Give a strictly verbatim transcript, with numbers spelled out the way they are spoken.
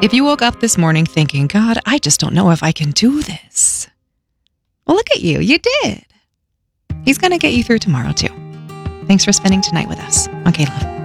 If you woke up this morning thinking, God, I just don't know if I can do this. Well, look at you. You did. He's going to get you through tomorrow, too. Thanks for spending tonight with us on K-Love.